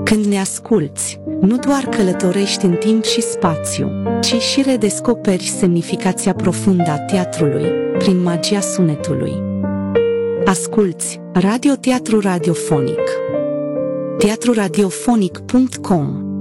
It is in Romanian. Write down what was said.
Când ne asculți, nu doar călătorești în timp și spațiu, ci și redescoperi semnificația profundă a teatrului, prin magia sunetului. Asculți radioteatru radiofonic. teatruradiofonic.com